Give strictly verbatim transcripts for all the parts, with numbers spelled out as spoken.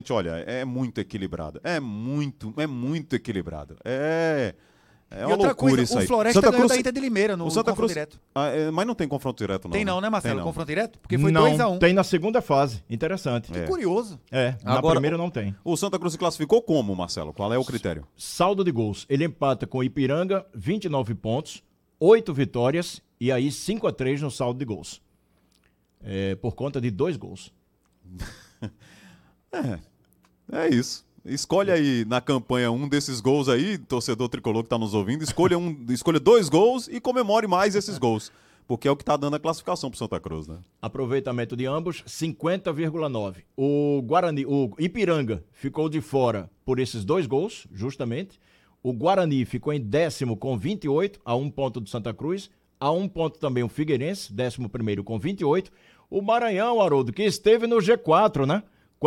Olha, é muito equilibrado. É muito, é muito equilibrado. É, é uma loucura coisa, isso aí. O Floresta Santa ganhou Cruz, da Inter de Limeira no o Santa confronto Cruz, direto. ah, é, mas não tem confronto direto, não. Tem não, né, Marcelo? Tem não. Confronto direto? Porque foi não, dois a um. tem na segunda fase. Interessante. Que É. curioso. É, na Agora, primeira não tem. O Santa Cruz se classificou como, Marcelo? Qual é o critério? Saldo de gols. Ele empata com o Ipiranga, vinte e nove pontos, oito vitórias e aí cinco a três no saldo de gols. É, por conta de dois gols. É, é isso. Escolhe aí na campanha um desses gols aí, torcedor tricolor que está nos ouvindo, escolha, um, escolha dois gols e comemore mais esses gols. Porque é o que está dando a classificação para o Santa Cruz, né? Aproveitamento de ambos, cinquenta vírgula nove. O Guarani, o Ipiranga ficou de fora por esses dois gols, justamente. O Guarani ficou em décimo com vinte e oito, a um ponto do Santa Cruz. A um ponto também o Figueirense, décimo primeiro com vinte e oito. O Maranhão, Haroldo, que esteve no G quatro, né?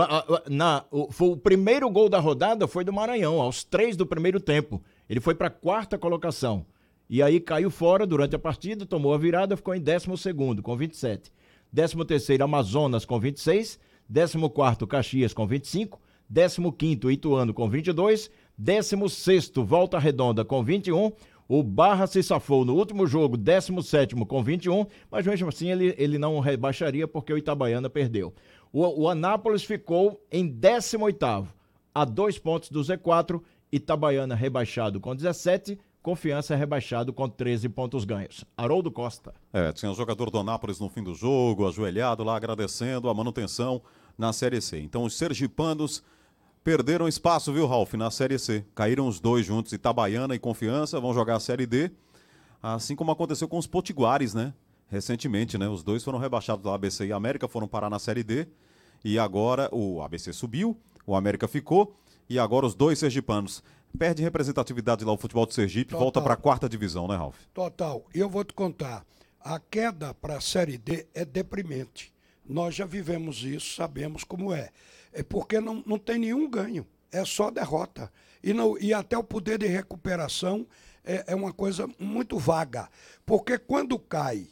Na, o, foi o primeiro gol da rodada foi do Maranhão, aos três do primeiro tempo. Ele foi para a quarta colocação. E aí caiu fora durante a partida, tomou a virada, ficou em décimo segundo com vinte e sete. Décimo terceiro Amazonas com vinte e seis. Décimo quarto Caxias com vinte e cinco. Décimo quinto Ituano com vinte e dois. Décimo sexto Volta Redonda com vinte e um. O Barra se safou no último jogo, décimo sétimo com vinte e um, mas mesmo assim ele, ele não rebaixaria porque o Itabaiana perdeu. O, o Anápolis ficou em décimo oitavo, a dois pontos do Z quatro, Itabaiana rebaixado com dezessete, Confiança rebaixado com treze pontos ganhos. Haroldo Costa. É, tinha o jogador do Anápolis no fim do jogo, ajoelhado lá, agradecendo a manutenção na Série C. Então os sergipanos perderam espaço, viu, Ralf, na Série C. Caíram os dois juntos, Itabaiana e Confiança, vão jogar a Série D. Assim como aconteceu com os Potiguares, né? Recentemente, né? Os dois foram rebaixados lá, A B C e América, foram parar na Série D. E agora o A B C subiu, o América ficou. E agora os dois sergipanos. Perde representatividade lá o futebol do Sergipe, Total. volta para a quarta divisão, né, Ralf? Total. E eu vou te contar, a queda para a Série D é deprimente. Nós já vivemos isso, sabemos como é. É porque não, não tem nenhum ganho, é só derrota. E, não, e até o poder de recuperação é, é uma coisa muito vaga. Porque quando cai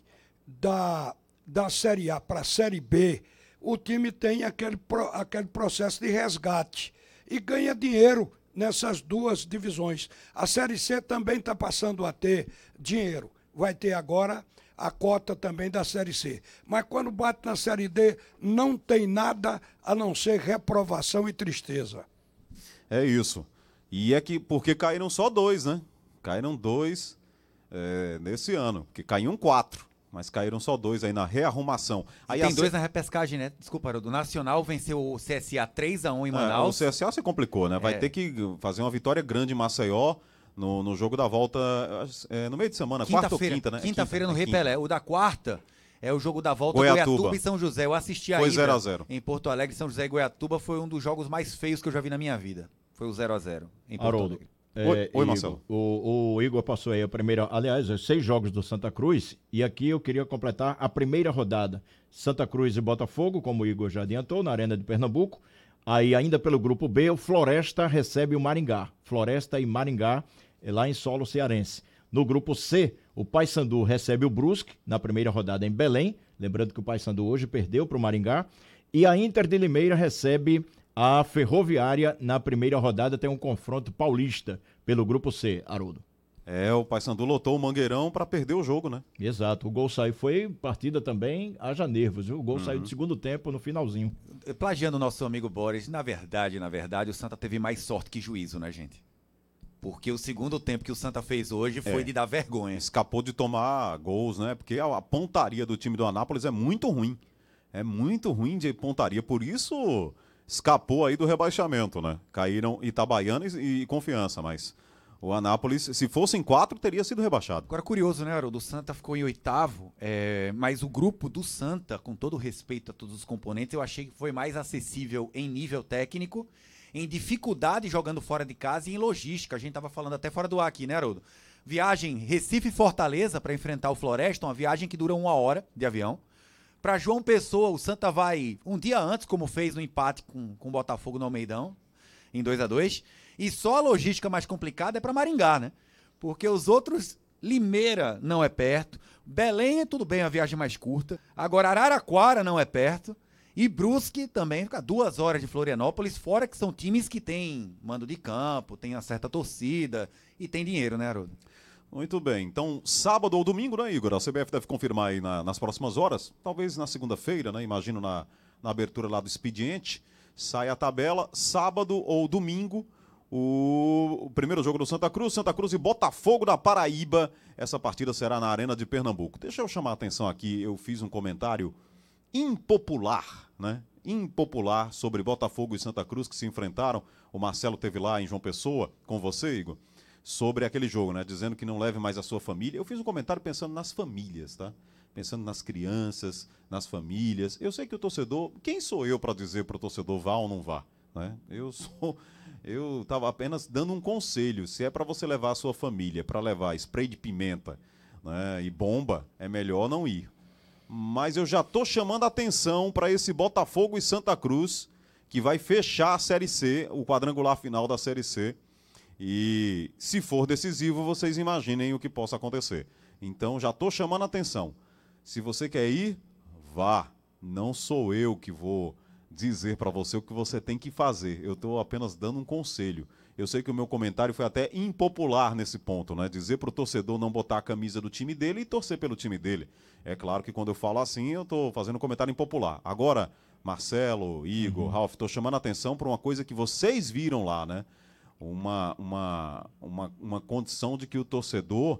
da, da Série A para a Série B, o time tem aquele, pro, aquele processo de resgate e ganha dinheiro nessas duas divisões. A Série C também está passando a ter dinheiro. Vai ter agora a cota também da Série C. Mas quando bate na Série D, não tem nada a não ser reprovação e tristeza. É isso. E é que porque caíram só dois, né? Caíram dois é, nesse ano, porque caíram quatro, mas caíram só dois aí na rearrumação. Aí tem a dois C... na repescagem, né? Desculpa, Haroldo. O Nacional venceu o C S A três a um em É, Manaus. o C S A se complicou, né? Vai É. ter que fazer uma vitória grande em Maceió no, no jogo da volta é, no meio de semana, quarta ou quinta, né? É Quinta-feira quinta, no é Rei quinta. Pelé. O da quarta é o jogo da volta Goiatuba. Goiatuba e São José. Eu assisti a Foi ida zero a zero. em Porto Alegre. São José e Goiatuba foi um dos jogos mais feios que eu já vi na minha vida. Foi o zero a zero em Porto Haroldo. Alegre. É, Oi, oi, Igor, Marcelo. O, o Igor passou aí a primeira, aliás, os seis jogos do Santa Cruz, e aqui eu queria completar a primeira rodada. Santa Cruz e Botafogo, como o Igor já adiantou, na Arena de Pernambuco. Aí ainda pelo grupo B, o Floresta recebe o Maringá. Floresta e Maringá, lá em solo cearense. No grupo C, o Paysandu recebe o Brusque, na primeira rodada em Belém. Lembrando que o Paysandu hoje perdeu para o Maringá. E a Inter de Limeira recebe a Ferroviária. Na primeira rodada tem um confronto paulista pelo grupo C, Haroldo. É, o Paysandu lotou o Mangueirão para perder o jogo, né? Exato, o gol saiu, foi partida também, haja nervos, viu? O gol uhum. saiu de segundo tempo no finalzinho. Plagiando o nosso amigo Boris, na verdade, na verdade, o Santa teve mais sorte que juízo, né, gente? Porque o segundo tempo que o Santa fez hoje foi É. de dar vergonha. Escapou de tomar gols, né? Porque a, a pontaria do time do Anápolis é muito ruim. É muito ruim de pontaria, por isso escapou aí do rebaixamento, né? Caíram Itabaiana e, e Confiança, mas o Anápolis, se fossem quatro, teria sido rebaixado. Agora, curioso, né, Haroldo? O Santa ficou em oitavo, é, mas o grupo do Santa, com todo respeito a todos os componentes, eu achei que foi mais acessível em nível técnico, em dificuldade jogando fora de casa e em logística. A gente tava falando até fora do ar aqui, né, Haroldo? Viagem Recife-Fortaleza para enfrentar o Floresta, uma viagem que dura uma hora de avião. Para João Pessoa, o Santa vai um dia antes, como fez no empate com, com o Botafogo no Almeidão, em dois a dois. E só a logística mais complicada é para Maringá, né? Porque os outros, Limeira não é perto, Belém é tudo bem, a viagem mais curta. Agora Araraquara não é perto. E Brusque também fica duas horas de Florianópolis, fora que são times que têm mando de campo, tem uma certa torcida e tem dinheiro, né, Haroldo? Muito bem. Então, sábado ou domingo, né, Igor? A C B F deve confirmar aí na- nas próximas horas, talvez na segunda-feira, né? Imagino na, na abertura lá do expediente. Sai a tabela, sábado ou domingo, o, o primeiro jogo do Santa Cruz, Santa Cruz e Botafogo da Paraíba. Essa partida será na Arena de Pernambuco. Deixa eu chamar a atenção aqui, eu fiz um comentário impopular, né? Impopular sobre Botafogo e Santa Cruz que se enfrentaram. O Marcelo teve lá em João Pessoa com você, Igor, sobre aquele jogo, né? Dizendo que não leve mais a sua família. Eu fiz um comentário pensando nas famílias, tá? Pensando nas crianças, nas famílias. Eu sei que o torcedor, quem sou eu para dizer para o torcedor vá ou não vá, né? Eu sou, eu estava apenas dando um conselho. Se é para você levar a sua família, para levar spray de pimenta, né, e bomba, é melhor não ir. Mas eu já estou chamando a atenção para esse Botafogo e Santa Cruz, que vai fechar a Série C, o quadrangular final da Série C. E se for decisivo, vocês imaginem o que possa acontecer. Então já estou chamando a atenção. Se você quer ir, vá. Não sou eu que vou dizer para você o que você tem que fazer. Eu estou apenas dando um conselho. Eu sei que o meu comentário foi até impopular nesse ponto, né? Dizer para o torcedor não botar a camisa do time dele e torcer pelo time dele. É claro que quando eu falo assim, eu estou fazendo um comentário impopular. Agora, Marcelo, Igor, uhum. Ralf, estou chamando a atenção para uma coisa que vocês viram lá, né? Uma, uma, uma, uma condição de que o torcedor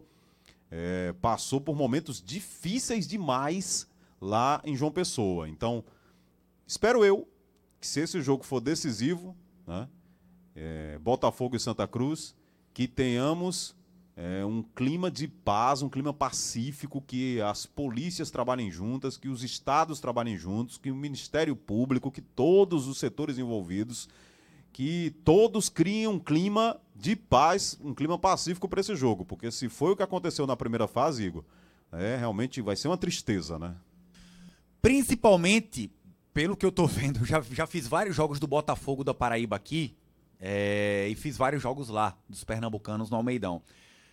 é, passou por momentos difíceis demais lá em João Pessoa. Então, espero eu que se esse jogo for decisivo, né? É, Botafogo e Santa Cruz, que tenhamos é, um clima de paz, um clima pacífico, que as polícias trabalhem juntas, que os estados trabalhem juntos, que o Ministério Público, que todos os setores envolvidos, que todos criem um clima de paz, um clima pacífico para esse jogo, porque se foi o que aconteceu na primeira fase, Igor, é, realmente vai ser uma tristeza, né? Principalmente, pelo que eu tô vendo, já, já fiz vários jogos do Botafogo da Paraíba aqui, É, e fiz vários jogos lá, dos pernambucanos no Almeidão.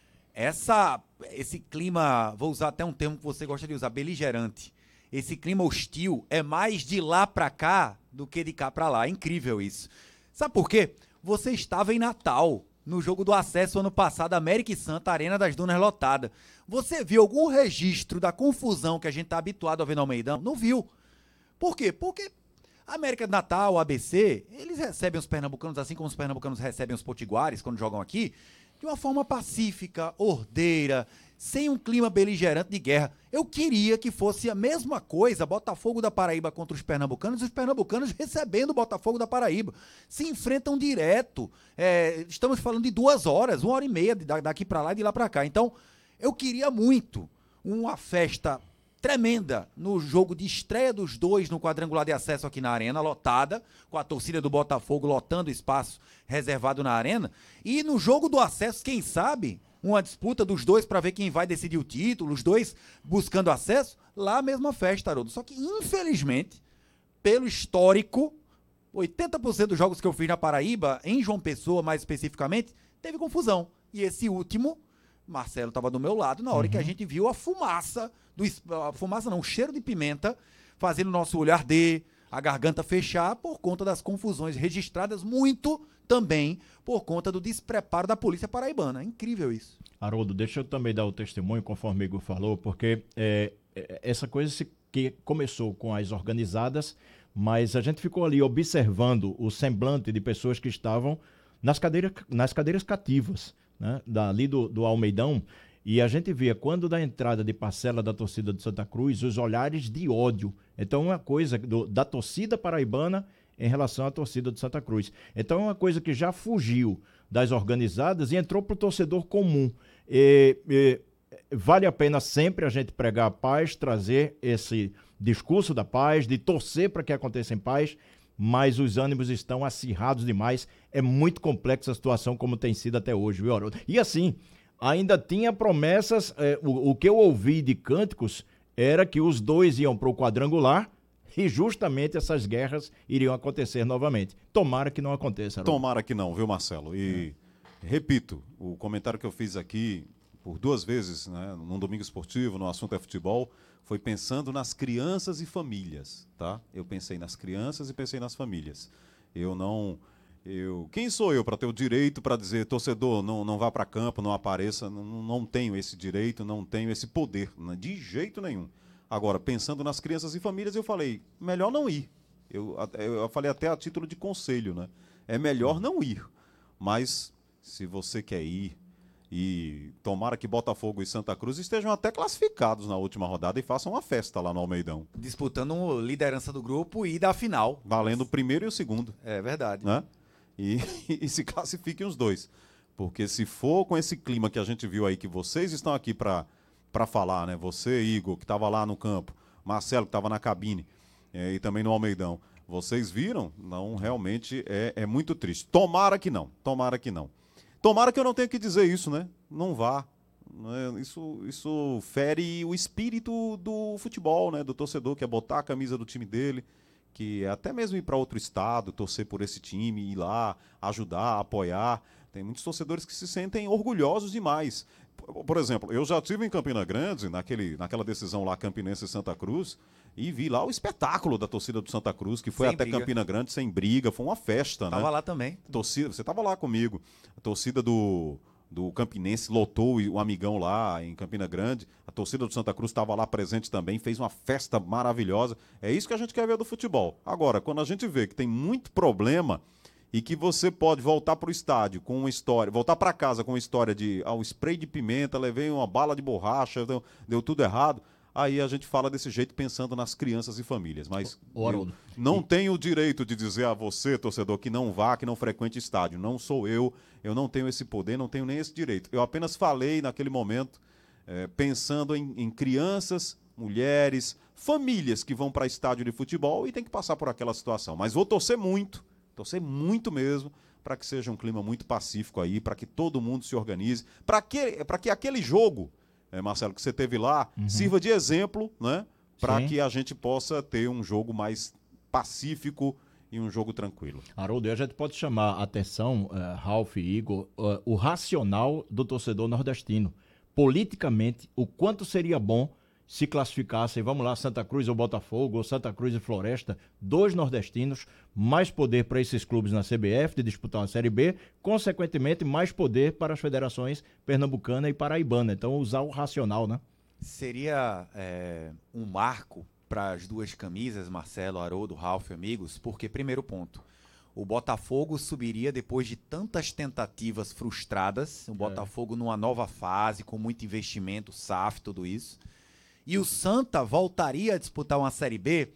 Essa, esse clima, vou usar até um termo que você gosta de usar, beligerante. Esse clima hostil é mais de lá pra cá do que de cá pra lá. É incrível isso. Sabe por quê? Você estava em Natal, no jogo do acesso ano passado, América e Santa, Arena das Dunas lotada. Você viu algum registro da confusão que a gente tá habituado a ver no Almeidão? Não viu. Por quê? Porque a América de Natal, o A B C, eles recebem os pernambucanos, assim como os pernambucanos recebem os potiguares quando jogam aqui, de uma forma pacífica, ordeira, sem um clima beligerante de guerra. Eu queria que fosse a mesma coisa, Botafogo da Paraíba contra os pernambucanos, e os pernambucanos recebendo o Botafogo da Paraíba. Se enfrentam direto. É, estamos falando de duas horas, uma hora e meia daqui para lá e de lá para cá. Então, eu queria muito uma festa tremenda no jogo de estreia dos dois no quadrangular de acesso aqui na Arena, lotada, com a torcida do Botafogo lotando o espaço reservado na Arena. E no jogo do acesso, quem sabe, uma disputa dos dois para ver quem vai decidir o título, os dois buscando acesso, lá a mesma festa, Haroldo. Só que, infelizmente, pelo histórico, oitenta por cento dos jogos que eu fiz na Paraíba, em João Pessoa mais especificamente, teve confusão. E esse último, Marcelo estava do meu lado na hora uhum. que a gente viu a fumaça, do, a fumaça não, o cheiro de pimenta, fazendo o nosso olho arder, a garganta fechar por conta das confusões registradas, muito também por conta do despreparo da polícia paraibana. É incrível isso. Haroldo, deixa eu também dar o testemunho, conforme o Igor falou, porque é, essa coisa se, que começou com as organizadas, mas a gente ficou ali observando o semblante de pessoas que estavam nas cadeiras, nas cadeiras cativas, né, dali do, do Almeidão, e a gente via, quando da entrada de parcela da torcida de Santa Cruz, os olhares de ódio. Então, uma coisa do, da torcida paraibana em relação à torcida de Santa Cruz. Então, é uma coisa que já fugiu das organizadas e entrou para o torcedor comum. E, e, vale a pena sempre a gente pregar a paz, trazer esse discurso da paz, de torcer para que aconteça em paz, mas os ânimos estão acirrados demais. É muito complexa a situação como tem sido até hoje, viu, Haroldo? E assim, ainda tinha promessas, é, o, o que eu ouvi de cânticos era que os dois iam para o quadrangular e justamente essas guerras iriam acontecer novamente. Tomara que não aconteça, Haroldo. Tomara que não, viu, Marcelo? E é. repito, o comentário que eu fiz aqui por duas vezes, né, num domingo esportivo, no assunto é futebol, foi pensando nas crianças e famílias, tá? Eu pensei nas crianças e pensei nas famílias. Eu não... Eu, quem sou eu para ter o direito para dizer, torcedor, não, não vá para campo, não apareça? Não, não tenho esse direito, não tenho esse poder, né? De jeito nenhum. Agora, pensando nas crianças e famílias, eu falei, melhor não ir. Eu, eu falei até a título de conselho, né? É melhor não ir. Mas, se você quer ir, e tomara que Botafogo e Santa Cruz estejam até classificados na última rodada e façam uma festa lá no Almeidão. Disputando a liderança do grupo e da final. Valendo o primeiro e o segundo. É verdade. Né? E, e se classifiquem os dois. Porque se for com esse clima que a gente viu aí, que vocês estão aqui para para falar, né? Você, Igor, que estava lá no campo, Marcelo, que estava na cabine, é, e também no Almeidão. Vocês viram? Não, realmente é, é muito triste. Tomara que não, tomara que não. Tomara que eu não tenha que dizer isso, né? Não vá. Né? Isso, isso fere o espírito do futebol, né? Do torcedor, que é botar a camisa do time dele, que é até mesmo ir para outro estado, torcer por esse time, ir lá, ajudar, apoiar. Tem muitos torcedores que se sentem orgulhosos demais. Por exemplo, eu já estive em Campina Grande, naquele, naquela decisão lá, Campinense e Santa Cruz, e vi lá o espetáculo da torcida do Santa Cruz, que foi Sem até briga. Campina Grande, sem briga, foi uma festa, Tava né? lá também. Torcida, você estava lá comigo. A torcida do, do Campinense lotou o amigão lá em Campina Grande. A torcida do Santa Cruz estava lá presente também, fez uma festa maravilhosa. É isso que a gente quer ver do futebol. Agora, quando a gente vê que tem muito problema e que você pode voltar para o estádio com uma história, voltar para casa com uma história de ah, um spray de pimenta, levei uma bala de borracha, deu, deu tudo errado. Aí a gente fala desse jeito pensando nas crianças e famílias. Mas Ô, Haroldo, eu não tenho o direito de dizer a você, torcedor, que não vá, que não frequente estádio. Não sou eu, eu não tenho esse poder, não tenho nem esse direito. Eu apenas falei naquele momento, eh, pensando em, em crianças, mulheres, famílias que vão para estádio de futebol e tem que passar por aquela situação. Mas vou torcer muito, torcer muito mesmo, para que seja um clima muito pacífico aí, para que todo mundo se organize, para que, para que aquele jogo, é, Marcelo, que você teve lá, uhum. sirva de exemplo, né? Para que a gente possa ter um jogo mais pacífico e um jogo tranquilo. Haroldo, a gente pode chamar a atenção, uh, Ralf e Igor, uh, o racional do torcedor nordestino. Politicamente, o quanto seria bom se classificassem, vamos lá, Santa Cruz ou Botafogo, ou Santa Cruz e Floresta, dois nordestinos, mais poder para esses clubes na C B F de disputar uma Série B, consequentemente, mais poder para as federações pernambucana e paraibana. Então, usar o racional, né? Seria é, um marco para as duas camisas, Marcelo, Haroldo, Ralf, amigos, porque, primeiro ponto, o Botafogo subiria depois de tantas tentativas frustradas, o Botafogo é. numa nova fase, com muito investimento, S A F, tudo isso. E o Santa voltaria a disputar uma Série B,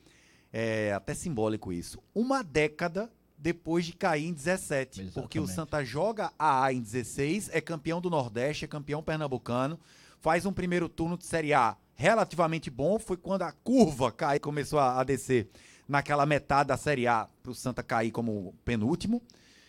é até simbólico isso, uma década depois de cair em dezessete. Exatamente. Porque o Santa joga a A em dezesseis, é campeão do Nordeste, é campeão pernambucano, faz um primeiro turno de Série A relativamente bom, foi quando a curva cai, começou a, a descer naquela metade da Série A, para o Santa cair como penúltimo,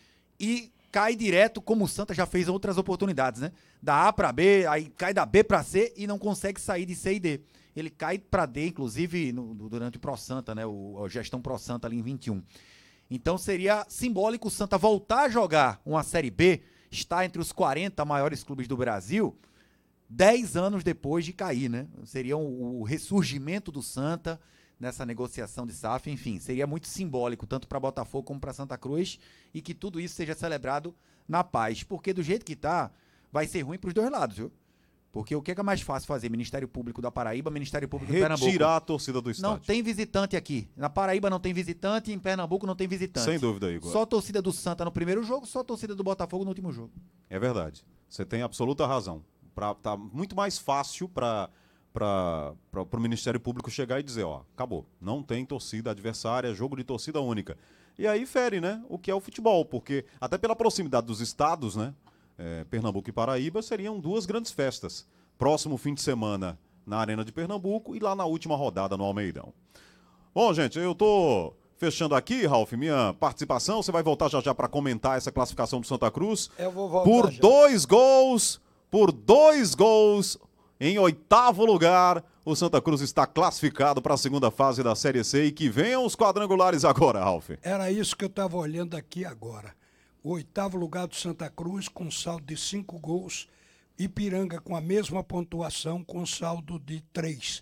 e cai direto, como o Santa já fez outras oportunidades, né? Da A para B, aí cai da B para C e não consegue sair de C e D. Ele cai para D, inclusive, no, durante o Pro Santa, né? O, a gestão Pro Santa ali em vinte e um. Então seria simbólico o Santa voltar a jogar uma Série B, estar entre os quarenta maiores clubes do Brasil, dez anos depois de cair, né? Seria o, o ressurgimento do Santa nessa negociação de S A F, enfim, seria muito simbólico, tanto para Botafogo como para Santa Cruz, e que tudo isso seja celebrado na paz, porque do jeito que tá, vai ser ruim para os dois lados, viu? Porque o que é mais fácil fazer? Ministério Público da Paraíba, Ministério Público do Pernambuco. Retirar a torcida do estádio. Não tem visitante aqui. Na Paraíba não tem visitante, em Pernambuco não tem visitante. Sem dúvida, Igor. Só a torcida do Santa no primeiro jogo, só a torcida do Botafogo no último jogo. É verdade. Você tem absoluta razão. Pra, tá muito mais fácil para para o Ministério Público chegar e dizer, ó, acabou, não tem torcida adversária, jogo de torcida única. E aí fere, né, o que é o futebol, porque até pela proximidade dos estados, né, é, Pernambuco e Paraíba, seriam duas grandes festas. Próximo fim de semana na Arena de Pernambuco e lá na última rodada no Almeidão. Bom, gente, eu tô fechando aqui, Ralf, minha participação. Você vai voltar já já para comentar essa classificação do Santa Cruz. Eu vou voltar por já. dois gols, por dois gols, em oitavo lugar, o Santa Cruz está classificado para a segunda fase da Série C e que venham os quadrangulares agora, Ralf. Era isso que eu estava olhando aqui agora. O oitavo lugar do Santa Cruz com saldo de cinco gols, Ipiranga com a mesma pontuação com saldo de três.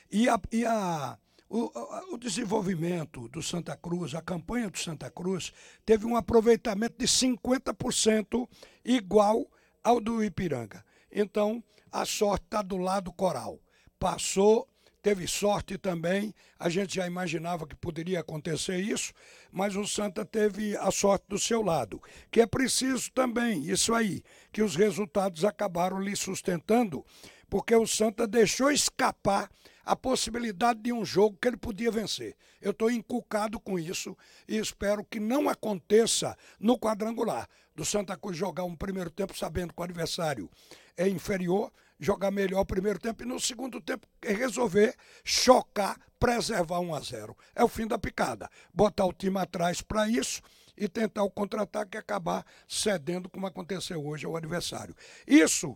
E, a, e a, o, o desenvolvimento do Santa Cruz, a campanha do Santa Cruz, teve um aproveitamento de cinquenta por cento igual ao do Ipiranga. Então, a sorte está do lado coral. Passou, teve sorte também, a gente já imaginava que poderia acontecer isso, mas o Santa teve a sorte do seu lado. Que é preciso também, isso aí, que os resultados acabaram lhe sustentando, porque o Santa deixou escapar a possibilidade de um jogo que ele podia vencer. Eu estou encucado com isso e espero que não aconteça no quadrangular. Do Santa Cruz jogar um primeiro tempo sabendo que o adversário é inferior, jogar melhor o primeiro tempo e no segundo tempo resolver chocar, preservar um a zero. É o fim da picada. Botar o time atrás para isso e tentar o contra-ataque e acabar cedendo como aconteceu hoje ao adversário. Isso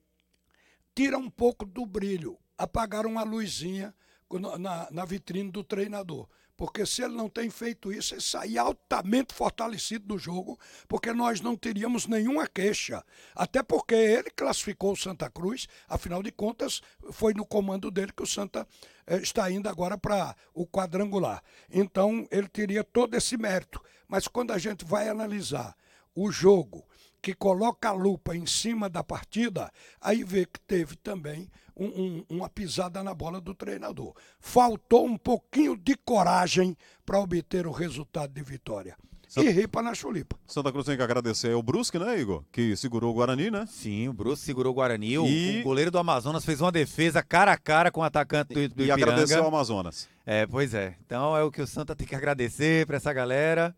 tira um pouco do brilho. Apagaram uma luzinha na, na vitrine do treinador. Porque se ele não tem feito isso, ele sai altamente fortalecido do jogo, porque nós não teríamos nenhuma queixa. Até porque ele classificou o Santa Cruz, afinal de contas, foi no comando dele que o Santa eh, está indo agora para o quadrangular. Então, ele teria todo esse mérito. Mas quando a gente vai analisar o jogo, que coloca a lupa em cima da partida, aí vê que teve também um, um, uma pisada na bola do treinador. Faltou um pouquinho de coragem para obter o resultado de vitória. Santa... E ripa na chulipa. Santa Cruz tem que agradecer ao Brusque, né, Igor? Que segurou o Guarani, né? Sim, o Brusque segurou o Guarani. O, E- o goleiro do Amazonas fez uma defesa cara a cara com o atacante do, do E Ipiranga. agradeceu ao Amazonas. É, pois é. Então é o que o Santa tem que agradecer para essa galera.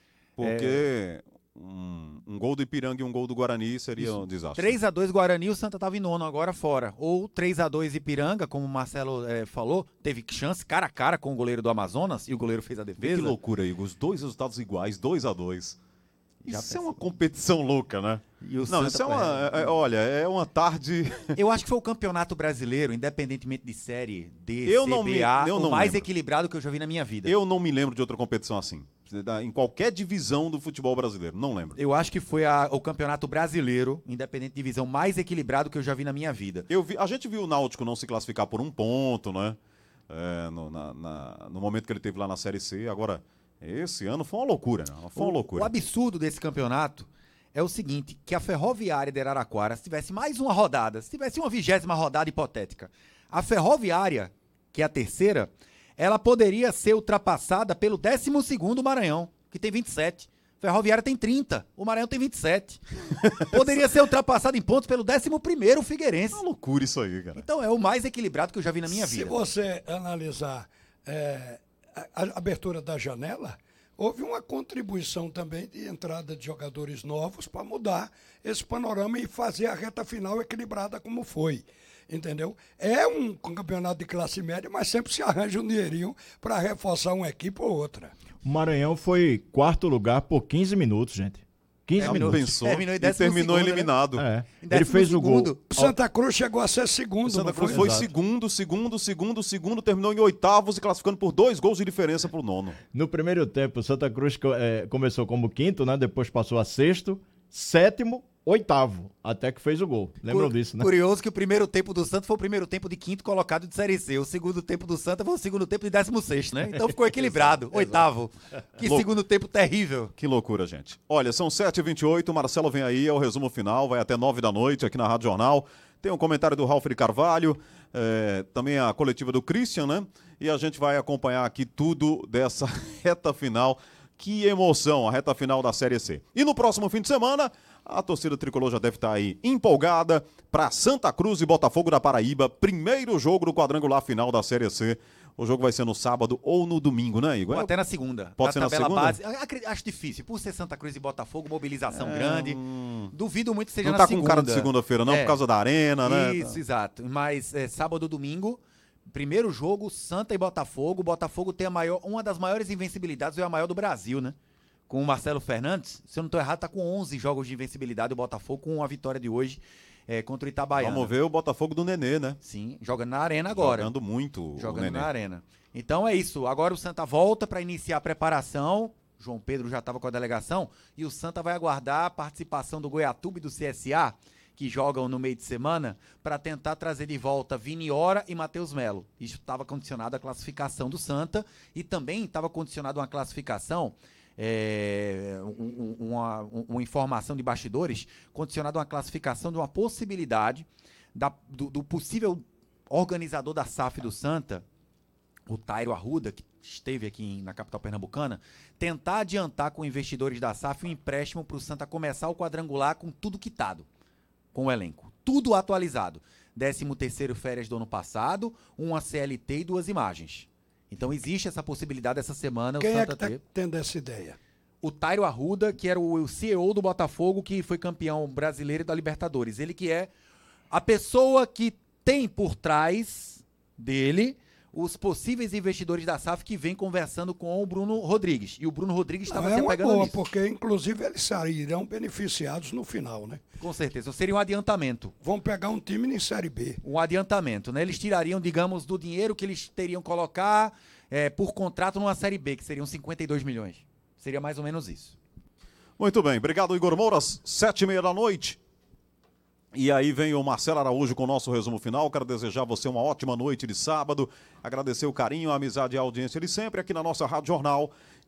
Porque um, um gol do Ipiranga e um gol do Guarani seria um desastre. três a dois Guarani, o Santa estava em nono agora fora. Ou três a dois Ipiranga, como o Marcelo é, falou, teve chance cara a cara com o goleiro do Amazonas e o goleiro fez a Vê defesa. que loucura, Igor. Os dois resultados iguais, dois a dois. Já Isso é pensou? uma competição louca, né? E o Não, Santa isso é uma... perde. é- olha, é uma tarde... Eu acho que foi o campeonato brasileiro, independentemente de série D, Eu C, não B, me- A, eu o não mais lembro. equilibrado que eu já vi na minha vida. Eu não me lembro de outra competição assim. Em qualquer divisão do futebol brasileiro. Não lembro. Eu acho que foi a- o campeonato brasileiro, independente de divisão, mais equilibrado que eu já vi na minha vida. Eu vi, a gente viu o Náutico não se classificar por um ponto, né? É, no, na- na- no momento que ele teve lá na Série C. Agora, esse ano foi uma loucura, né? Foi uma O- loucura. O absurdo desse campeonato é o seguinte, que a Ferroviária de Araraquara, se tivesse mais uma rodada, se tivesse uma vigésima rodada hipotética, a Ferroviária, que é a terceira, ela poderia ser ultrapassada pelo décimo segundo Maranhão, que tem vinte e sete. Ferroviária tem trinta, o Maranhão tem vinte e sete. Poderia ser ultrapassado em pontos pelo décimo primeiro Figueirense. É uma loucura isso aí, cara. Então é o mais equilibrado que eu já vi na minha Se vida. você analisar é, a, a abertura da janela, houve uma contribuição também de entrada de jogadores novos para mudar esse panorama e fazer a reta final equilibrada como foi. Entendeu? É um campeonato de classe média, mas sempre se arranja um dinheirinho para reforçar uma equipe ou outra. O Maranhão foi quarto lugar por quinze minutos, gente. quinze Terminou. minutos. Pensou Terminou em e décimo terminou segundo, né? eliminado. É. Em Ele décimo fez o gol. segundo. O Santa Cruz chegou a ser segundo. O Santa não Cruz foi? foi Exato. segundo, segundo, segundo, segundo, terminou em oitavos e classificando por dois gols de diferença pro nono. No primeiro tempo, o Santa Cruz eh, começou como quinto, né? Depois passou a sexto, sétimo, oitavo, até que fez o gol. Lembram Cu- disso, né? Curioso que o primeiro tempo do Santa foi o primeiro tempo de quinto colocado de Série C. O segundo tempo do Santa foi o segundo tempo de décimo sexto, né? Então ficou equilibrado. Oitavo. Que Louco. segundo tempo terrível. Que loucura, gente. Olha, são sete e vinte e oito, Marcelo vem aí, é o resumo final, vai até nove da noite aqui na Rádio Jornal. Tem um comentário do Ralf de Carvalho, é, também a coletiva do Christian, né? E a gente vai acompanhar aqui tudo dessa reta final. Que emoção, a reta final da Série C. E no próximo fim de semana, a torcida tricolor já deve estar aí empolgada para Santa Cruz e Botafogo da Paraíba. Primeiro jogo do quadrangular final da Série C. O jogo vai ser no sábado ou no domingo, né, Igor? Ou até na segunda. Pode ser na tabela segunda? base. Acre- Acho difícil. Por ser Santa Cruz e Botafogo, mobilização grande. Duvido muito que seja Não na tá segunda. com cara de segunda-feira, não, É. por causa da arena, né? Isso, exato. Mas é, sábado ou domingo, primeiro jogo, Santa e Botafogo. O Botafogo tem a maior, uma das maiores invencibilidades, ou é a maior do Brasil, né? Com o Marcelo Fernandes, se eu não estou errado, tá com onze jogos de invencibilidade o Botafogo, com a vitória de hoje é, contra o Itabaiana. Vamos ver o Botafogo do Nenê, né? Sim, jogando na arena agora. Jogando muito Jogando o Nenê. na arena. Então é isso. Agora o Santa volta para iniciar a preparação. João Pedro já estava com a delegação. E o Santa vai aguardar a participação do Goiatuba e do C S A, que jogam no meio de semana, para tentar trazer de volta Vini Ora e Matheus Melo. Isso estava condicionado à classificação do Santa e também estava condicionado a uma classificação, é, um, um, uma, uma informação de bastidores, condicionado a uma classificação de uma possibilidade da, do, do possível organizador da S A F do Santa, o Tairo Arruda, que esteve aqui em, na capital pernambucana, tentar adiantar com investidores da S A F um empréstimo para o Santa começar o quadrangular com tudo quitado, com o elenco. Tudo atualizado. décimo terceiro férias do ano passado, uma C L T e duas imagens. Então existe essa possibilidade essa semana. Quem o Santa é que está ter... tendo essa ideia? O Tairo Arruda, que era o C E O do Botafogo, que foi campeão brasileiro da Libertadores. Ele que é a pessoa que tem por trás dele os possíveis investidores da S A F que vem conversando com o Bruno Rodrigues. E o Bruno Rodrigues estava Não, se é uma apegando boa, nisso. porque inclusive eles sairão beneficiados no final, né? Com certeza. Seria um adiantamento. Vão pegar um time em Série B. Um adiantamento, né? Eles tirariam, digamos, do dinheiro que eles teriam que colocar é, por contrato numa Série B, que seriam cinquenta e dois milhões. Seria mais ou menos isso. Muito bem, obrigado Igor Moura, às sete e meia da noite. E aí vem o Marcelo Araújo com o nosso resumo final. Quero desejar a você uma ótima noite de sábado. Agradecer o carinho, a amizade e a audiência de sempre aqui na nossa Rádio Jornal.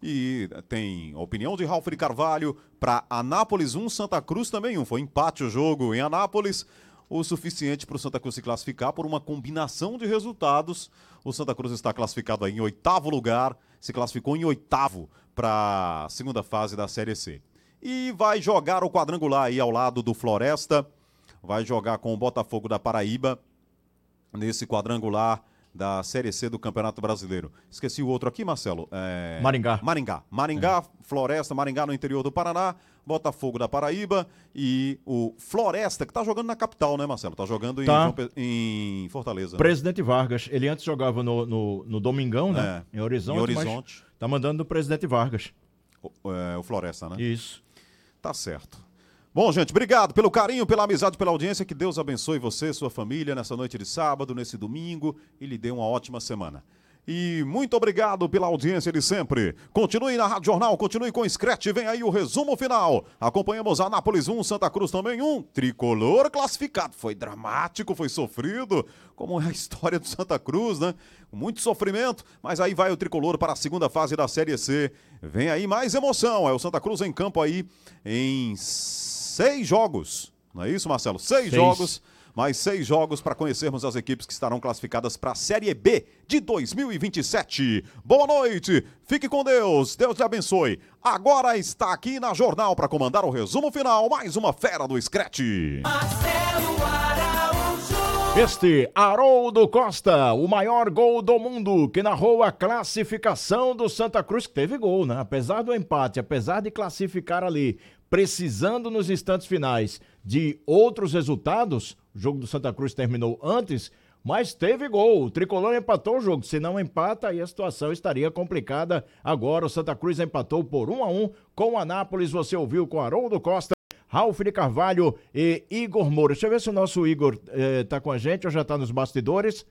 E tem opinião de Ralf de Carvalho para Anápolis um, Santa Cruz também um. Foi empate o jogo em Anápolis, o suficiente para o Santa Cruz se classificar por uma combinação de resultados. O Santa Cruz está classificado aí em oitavo lugar, se classificou em oitavo para a segunda fase da Série C. E vai jogar o quadrangular aí ao lado do Floresta. Vai jogar com o Botafogo da Paraíba nesse quadrangular da Série C do Campeonato Brasileiro. Esqueci o outro aqui, Marcelo. É... Maringá. Maringá. Maringá, é. Floresta, Maringá no interior do Paraná, Botafogo da Paraíba e o Floresta, que está jogando na capital, né, Marcelo? Está jogando em, tá. em Fortaleza. Presidente Vargas. Ele antes jogava no, no, no Domingão, né? É. Em Horizonte. Em Horizonte. Mas tá mandando no Presidente Vargas. O, é, o Floresta, né? Isso. Tá certo. Bom, gente, obrigado pelo carinho, pela amizade, pela audiência. Que Deus abençoe você, sua família, nessa noite de sábado, nesse domingo, e lhe dê uma ótima semana. E muito obrigado pela audiência de sempre. Continue na Rádio Jornal, continue com o Scratch, vem aí o resumo final. Acompanhamos Anápolis um, Santa Cruz também um. Tricolor classificado. Foi dramático, foi sofrido, como é a história do Santa Cruz, né? Muito sofrimento, mas aí vai o Tricolor para a segunda fase da Série C. Vem aí mais emoção, é o Santa Cruz em campo aí em seis jogos. Não é isso, Marcelo? Seis, seis. jogos. Mais seis jogos para conhecermos as equipes que estarão classificadas para a Série B de dois mil e vinte e sete. Boa noite, fique com Deus, Deus te abençoe. Agora está aqui na Jornal para comandar o resumo final, mais uma fera do Scratch. Marcelo Araújo. Este Haroldo Costa, o maior gol do mundo, que narrou a classificação do Santa Cruz, que teve gol, né? Apesar do empate, apesar de classificar ali, precisando nos instantes finais de outros resultados, o jogo do Santa Cruz terminou antes, mas teve gol. O Tricolor empatou o jogo. Se não empata, aí a situação estaria complicada. Agora o Santa Cruz empatou por um a um com o Anápolis. Você ouviu com Haroldo Costa, Ralf de Carvalho e Igor Moura. Deixa eu ver se o nosso Igor está eh, com a gente ou já está nos bastidores.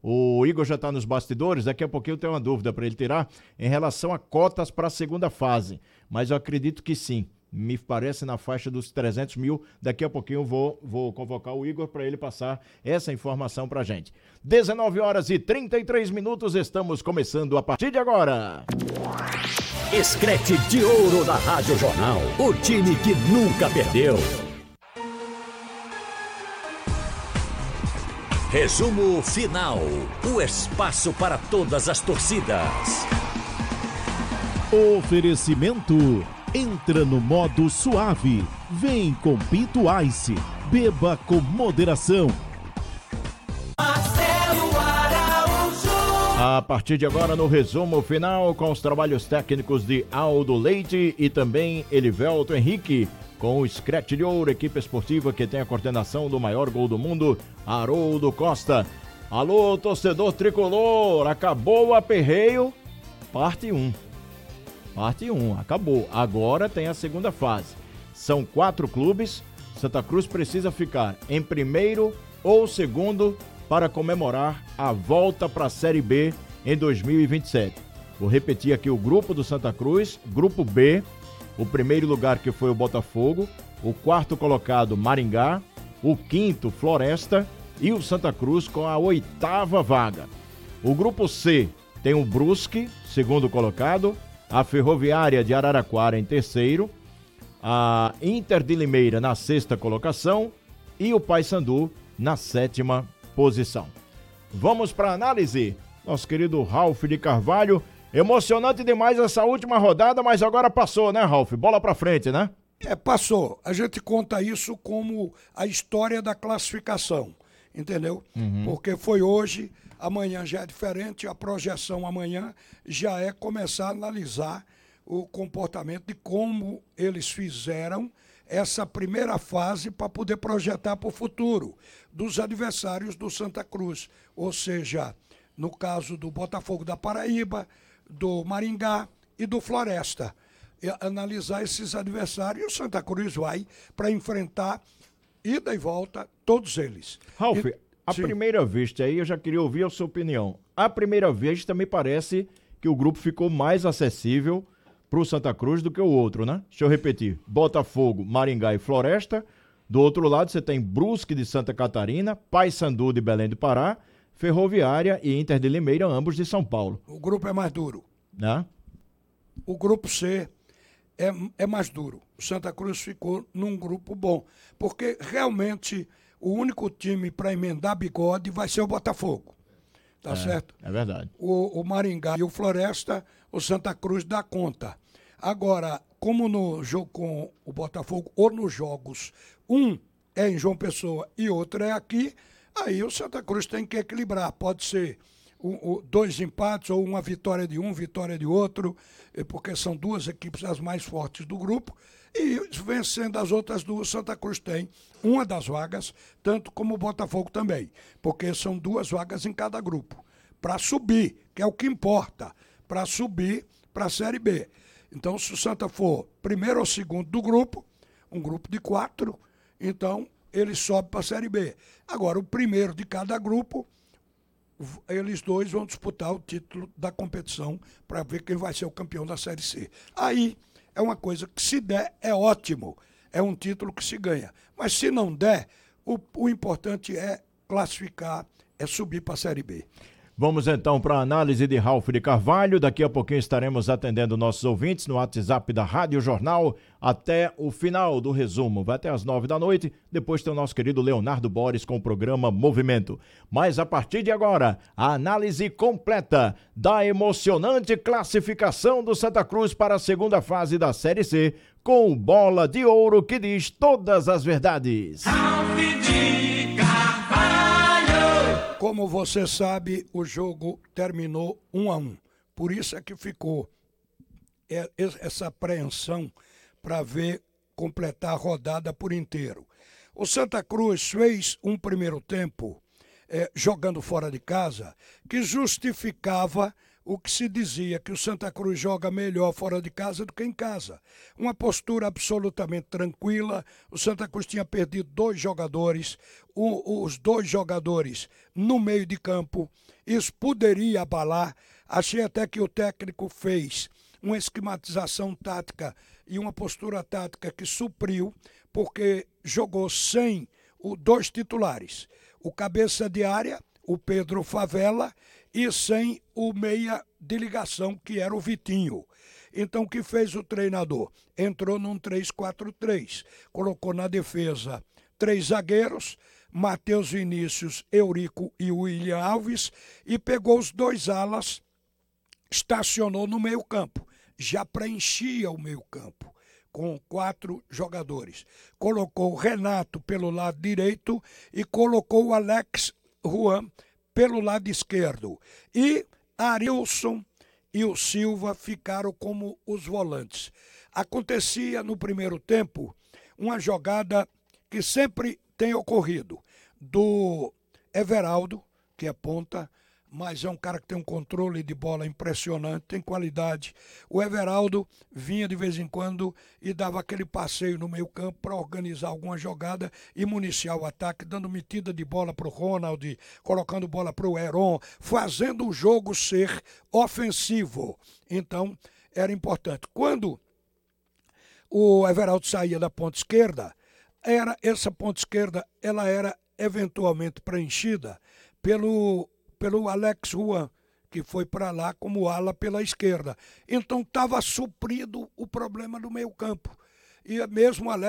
O Igor já está nos bastidores. Daqui a pouquinho eu tenho uma dúvida para ele tirar em relação a cotas para a segunda fase. Mas eu acredito que sim. Me parece na faixa dos trezentos mil. Daqui a pouquinho eu vou, vou convocar o Igor para ele passar essa informação para a gente. dezenove horas e trinta e três minutos, estamos começando a partir de agora. Scratch de ouro da Rádio Jornal, o time que nunca perdeu. Resumo final, o espaço para todas as torcidas. Oferecimento. Entra no modo suave. Vem com Pinto Ice. Beba com moderação. Marcelo Araújo. A partir de agora no resumo final com os trabalhos técnicos de Aldo Leite e também Elivelto Henrique com o Scratch de Ouro, equipe esportiva que tem a coordenação do maior gol do mundo, Haroldo Costa. Alô, torcedor tricolor, acabou o aperreio, parte um. Parte um, acabou. Agora tem a segunda fase. São quatro clubes. Santa Cruz precisa ficar em primeiro ou segundo para comemorar a volta para a Série B em dois mil e vinte e sete. Vou repetir aqui o grupo do Santa Cruz. Grupo B, o primeiro lugar que foi o Botafogo. O quarto colocado, Maringá. o quinto, Floresta, e o Santa Cruz com a oitava vaga. O grupo C tem o Brusque, segundo colocado, a Ferroviária de Araraquara em terceiro, a Inter de Limeira na sexta colocação e o Paysandu na sétima posição. Vamos para a análise. Nosso querido Ralf de Carvalho. Emocionante demais essa última rodada, mas agora passou, né, Ralf? Bola para frente, né? É, passou. A gente conta isso como a história da classificação, entendeu? Uhum. Porque foi hoje, amanhã já é diferente, a projeção amanhã já é começar a analisar o comportamento de como eles fizeram essa primeira fase para poder projetar para o futuro dos adversários do Santa Cruz. Ou seja, no caso do Botafogo da Paraíba, do Maringá e do Floresta. E analisar esses adversários e o Santa Cruz vai para enfrentar ida e volta todos eles. Ralf, E- a sim. primeira vista aí eu já queria ouvir a sua opinião. A primeira vista me parece que o grupo ficou mais acessível pro Santa Cruz do que o outro, né? Deixa eu repetir. Botafogo, Maringá e Floresta. Do outro lado você tem Brusque de Santa Catarina, Paysandu de Belém do Pará, Ferroviária e Inter de Limeira, ambos de São Paulo, O grupo é mais duro. né? O grupo C é, é mais duro. O Santa Cruz ficou num grupo bom, porque realmente o único time para emendar bigode vai ser o Botafogo. Tá certo? É verdade. O, o Maringá e o Floresta, o Santa Cruz dá conta. Agora, como no jogo com o Botafogo, ou nos jogos, um é em João Pessoa e outro é aqui, aí o Santa Cruz tem que equilibrar. Pode ser o- o- dois empates ou uma vitória de um, vitória de outro, eh, porque são duas equipes as mais fortes do grupo. E vencendo as outras duas, Santa Cruz tem uma das vagas, tanto como o Botafogo também, porque são duas vagas em cada grupo, para subir, que é o que importa, para subir para a Série B. Então, se o Santa for primeiro ou segundo do grupo, um grupo de quatro, então ele sobe para a Série B. Agora, o primeiro de cada grupo, v- eles dois vão disputar o título da competição para ver quem vai ser o campeão da Série C. Aí é uma coisa que, se der, é ótimo. É um título que se ganha. Mas se não der, o, o importante é classificar, é subir para a Série B. Vamos então para a análise de Ralf de Carvalho. Daqui a pouquinho estaremos atendendo nossos ouvintes no WhatsApp da Rádio Jornal até o final do resumo. Vai até às nove da noite. Depois tem o nosso querido Leonardo Boris com o programa Movimento. Mas a partir de agora, a análise completa da emocionante classificação do Santa Cruz para a segunda fase da Série C com o Bola de Ouro que diz todas as verdades. Ralf de Carvalho. Como você sabe, o jogo terminou um a um. Por isso é que ficou é, es- essa apreensão para ver completar a rodada por inteiro. O Santa Cruz fez um primeiro tempo é, jogando fora de casa que justificava o que se dizia, que o Santa Cruz joga melhor fora de casa do que em casa. Uma postura absolutamente tranquila. O Santa Cruz tinha perdido dois jogadores, o- os dois jogadores no meio de campo. Isso poderia abalar. Achei até que o técnico fez uma esquematização tática e uma postura tática que supriu, porque jogou sem os dois titulares. O cabeça de área, o Pedro Favela, e sem o meia de ligação, que era o Vitinho. Então, o que fez o treinador? Entrou num três quatro três. Colocou na defesa três zagueiros, Matheus Vinícius, Eurico e William Alves, e pegou os dois alas, estacionou no meio campo. Já preenchia o meio campo com quatro jogadores. Colocou o Renato pelo lado direito e colocou o Alex Juan pelo lado esquerdo. E Arilson e o Silva ficaram como os volantes. Acontecia no primeiro tempo uma jogada que sempre tem ocorrido, do Everaldo, que é ponta, mas é um cara que tem um controle de bola impressionante, tem qualidade. O Everaldo vinha de vez em quando e dava aquele passeio no meio campo para organizar alguma jogada e municiar o ataque, dando metida de bola para o Ronald, colocando bola para o Heron, fazendo o jogo ser ofensivo. Então, era importante. Quando o Everaldo saía da ponta esquerda, era essa ponta esquerda, ela era eventualmente preenchida pelo, pelo Alex Juan, que foi para lá como ala pela esquerda. Então estava suprido o problema do meio campo. E mesmo o Alex